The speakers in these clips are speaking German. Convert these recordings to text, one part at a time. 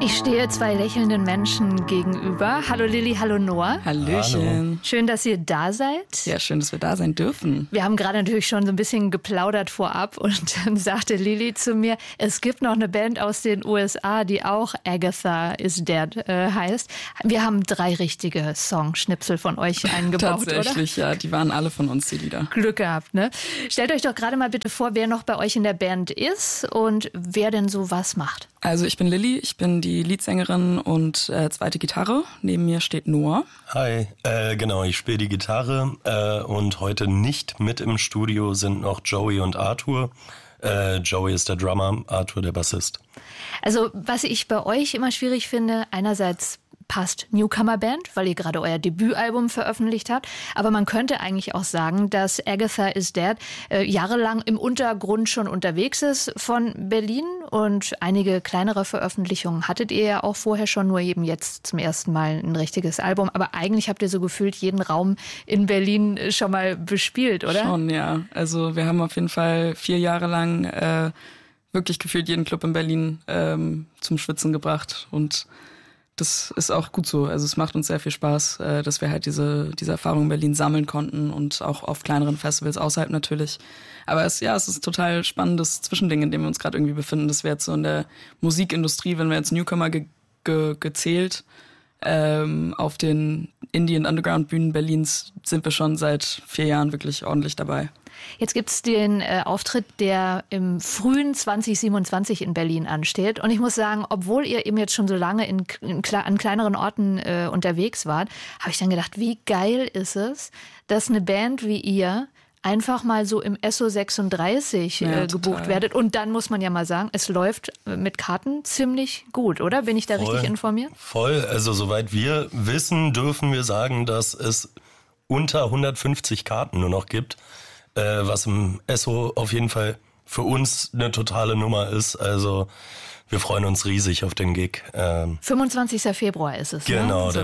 Ich stehe zwei lächelnden Menschen gegenüber. Hallo Lilly, hallo Noah. Hallöchen. Hallo. Schön, dass ihr da seid. Ja, schön, dass wir da sein dürfen. Wir haben gerade natürlich schon so ein bisschen geplaudert vorab und dann sagte Lilly zu mir, es gibt noch eine Band aus den USA, die auch Agatha is Dead heißt. Wir haben 3 richtige Songschnipsel von euch eingebaut, Tatsächlich, oder? ja, die waren alle von uns, die Lieder. Glück gehabt, ne? Stellt euch doch gerade mal bitte vor, wer noch bei euch in der Band ist und wer denn so was macht. Also ich bin Lilly, ich bin die Leadsängerin und zweite Gitarre. Neben mir steht Noah. Hi, genau, ich spiele die Gitarre und heute nicht mit im Studio sind noch Joey und Arthur. Joey ist der Drummer, Arthur der Bassist. Also was ich bei euch immer schwierig finde, einerseits passt Newcomer-Band, weil ihr gerade euer Debütalbum veröffentlicht habt. Aber man könnte eigentlich auch sagen, dass Agatha is Dead jahrelang im Untergrund schon unterwegs ist von Berlin. Und einige kleinere Veröffentlichungen hattet ihr ja auch vorher schon, nur eben jetzt zum ersten Mal ein richtiges Album. Aber eigentlich habt ihr so gefühlt jeden Raum in Berlin schon mal bespielt, oder? Schon, ja. Also wir haben auf jeden Fall 4 Jahre lang wirklich gefühlt jeden Club in Berlin zum Schwitzen gebracht. Und das ist auch gut so. Also es macht uns sehr viel Spaß, dass wir halt diese Erfahrung in Berlin sammeln konnten und auch auf kleineren Festivals außerhalb natürlich. Aber es ist ein total spannendes Zwischending, in dem wir uns gerade irgendwie befinden. Das wäre jetzt so in der Musikindustrie, wenn wir jetzt Newcomer gezählt, auf den Indie- und Underground-Bühnen Berlins sind wir schon seit 4 Jahren wirklich ordentlich dabei. Jetzt gibt's den Auftritt, der im frühen 2027 in Berlin ansteht. Und ich muss sagen, obwohl ihr eben jetzt schon so lange an kleineren Orten unterwegs wart, habe ich dann gedacht, wie geil ist es, dass eine Band wie ihr einfach mal so im SO 36 gebucht werdet. Und dann muss man ja mal sagen, es läuft mit Karten ziemlich gut, oder? Bin ich da richtig informiert? Voll, also soweit wir wissen, dürfen wir sagen, dass es unter 150 Karten nur noch gibt. Was im SO auf jeden Fall für uns eine totale Nummer ist. Also wir freuen uns riesig auf den Gig. 25. Februar ist es, genau, ne? der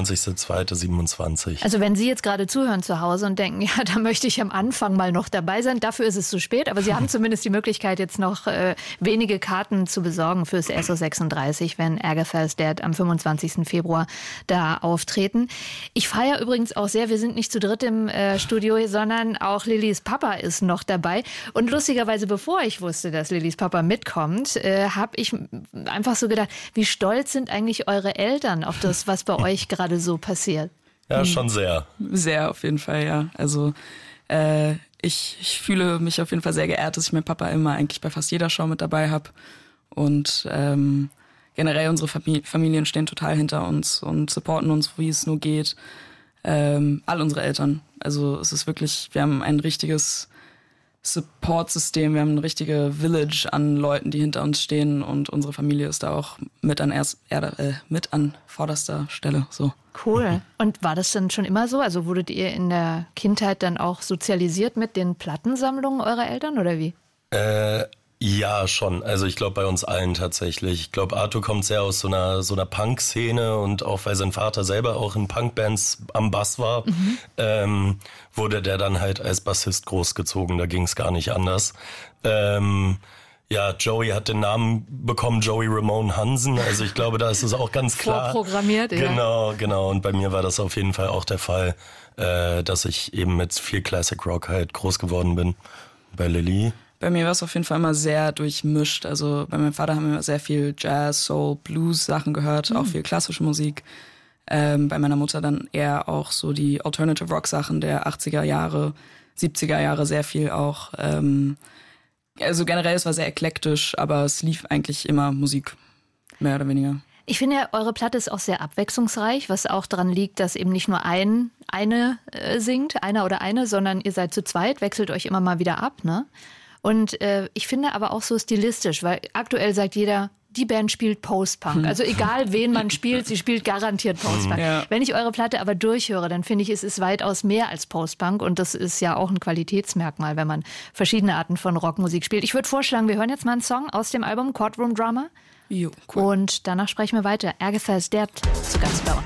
25.02.27. Also wenn Sie jetzt gerade zuhören zu Hause und denken, ja, da möchte ich am Anfang mal noch dabei sein, dafür ist es zu spät. Aber Sie haben zumindest die Möglichkeit, jetzt noch wenige Karten zu besorgen fürs SO 36, wenn Agatha is Dead am 25. Februar da auftreten. Ich feiere übrigens auch sehr, wir sind nicht zu dritt im Studio, sondern auch Lillys Papa ist noch dabei. Und lustigerweise, bevor ich wusste, dass Lillys Papa mitkommt, habe ich einfach so gedacht, wie stolz sind eigentlich eure Eltern auf das, was bei euch gerade so passiert? Ja, schon sehr. Sehr auf jeden Fall, ja. Also ich fühle mich auf jeden Fall sehr geehrt, dass ich meinen Papa immer eigentlich bei fast jeder Show mit dabei habe. Und generell unsere Familien stehen total hinter uns und supporten uns, wie es nur geht. All unsere Eltern. Also es ist wirklich, wir haben ein richtiges Support-System, wir haben eine richtige Village an Leuten, die hinter uns stehen und unsere Familie ist da auch mit an vorderster Stelle. So. Cool. Und war das dann schon immer so? Also wurdet ihr in der Kindheit dann auch sozialisiert mit den Plattensammlungen eurer Eltern oder wie? Ja, schon. Also ich glaube bei uns allen tatsächlich. Ich glaube, Arthur kommt sehr aus so einer Punk-Szene und auch weil sein Vater selber auch in Punkbands am Bass war, wurde der dann halt als Bassist großgezogen. Da ging es gar nicht anders. Ja, Joey hat den Namen bekommen, Joey Ramone Hansen. Also ich glaube, da ist es auch ganz klar. Vorprogrammiert, ja. Genau. Und bei mir war das auf jeden Fall auch der Fall, dass ich eben mit viel Classic Rock halt groß geworden bin. Bei Lilly. Bei mir war es auf jeden Fall immer sehr durchmischt. Also bei meinem Vater haben wir sehr viel Jazz, Soul, Blues Sachen gehört, auch viel klassische Musik. Bei meiner Mutter dann eher auch so die Alternative Rock Sachen der 80er Jahre, 70er Jahre sehr viel auch. Also generell, es war sehr eklektisch, aber es lief eigentlich immer Musik, mehr oder weniger. Ich finde ja, eure Platte ist auch sehr abwechslungsreich, was auch daran liegt, dass eben nicht nur eine singt, einer oder eine, sondern ihr seid zu zweit, wechselt euch immer mal wieder ab, ne? Und ich finde aber auch so stilistisch, weil aktuell sagt jeder, die Band spielt Post-Punk. Also egal, wen man spielt, sie spielt garantiert Post-Punk. Ja. Wenn ich eure Platte aber durchhöre, dann finde ich, es ist weitaus mehr als Post-Punk. Und das ist ja auch ein Qualitätsmerkmal, wenn man verschiedene Arten von Rockmusik spielt. Ich würde vorschlagen, wir hören jetzt mal einen Song aus dem Album Courtroom Drama. Jo, cool. Und danach sprechen wir weiter. Agatha is Dead zu Gast bei uns.